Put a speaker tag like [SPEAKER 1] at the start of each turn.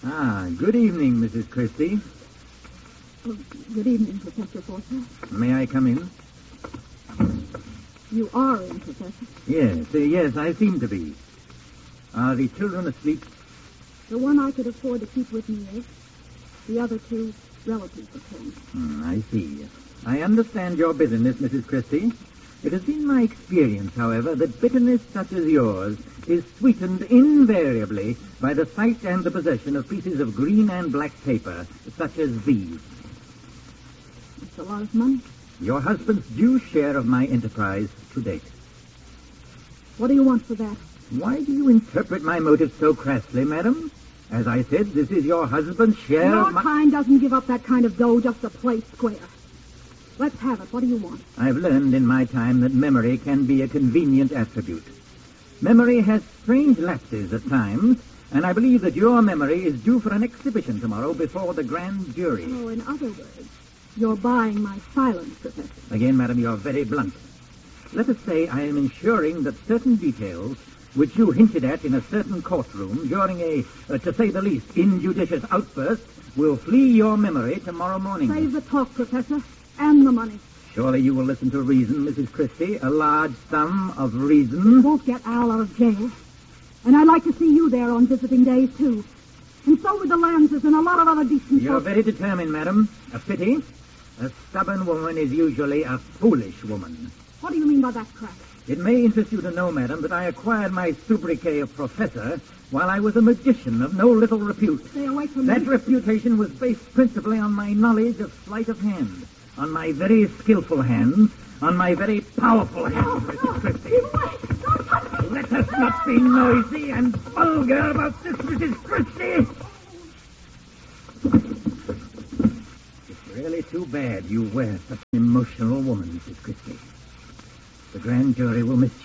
[SPEAKER 1] Good evening, Mrs. Christie.
[SPEAKER 2] Oh, good evening, Professor Forsyth.
[SPEAKER 1] May I come in?
[SPEAKER 2] You are in, Professor.
[SPEAKER 1] Yes, I seem to be. Are the children asleep?
[SPEAKER 2] The one I could afford to keep with me is. The other two relatives of home.
[SPEAKER 1] I see. I understand your bitterness, Mrs. Christie. It has been my experience, however, that bitterness such as yours is sweetened invariably by the sight and the possession of pieces of green and black paper, such as these.
[SPEAKER 2] It's a lot of money.
[SPEAKER 1] Your husband's due share of my enterprise to date.
[SPEAKER 2] What do you want for that?
[SPEAKER 1] Why do you interpret my motives so crassly, madam? As I said, this is your husband's share
[SPEAKER 2] Your
[SPEAKER 1] of my...
[SPEAKER 2] kind doesn't give up that kind of dough just to play square. Let's have it. What do you want?
[SPEAKER 1] I've learned in my time that memory can be a convenient attribute. Memory has strange lapses at times, and I believe that your memory is due for an exhibition tomorrow before the grand jury.
[SPEAKER 2] Oh, in other words, you're buying my silence, Professor.
[SPEAKER 1] Again, madam, you're very blunt. Let us say I am ensuring that certain details which you hinted at in a certain courtroom during a, to say the least, injudicious outburst will flee your memory tomorrow morning.
[SPEAKER 2] Save the talk, Professor, and the money.
[SPEAKER 1] Surely you will listen to reason, Mrs. Christie, a large sum of reason.
[SPEAKER 2] You won't get Al out of jail. And I'd like to see you there on visiting days, too. And so would the Lances and a lot of other decent
[SPEAKER 1] You're
[SPEAKER 2] folks.
[SPEAKER 1] very determined, madam. A pity. A stubborn woman is usually a foolish woman.
[SPEAKER 2] What do you mean by that crap?
[SPEAKER 1] It may interest you to know, madam, that I acquired my sobriquet of professor while I was a magician of no little repute.
[SPEAKER 2] Stay away from me.
[SPEAKER 1] That reputation was based principally on my knowledge of sleight of hand, on my very skillful hands, on my very powerful hands, Mrs. Christie. Let us not be noisy and vulgar about this, Mrs. Christie. It's really too bad you were such an emotional woman, Mrs. Christie. The grand jury will miss you.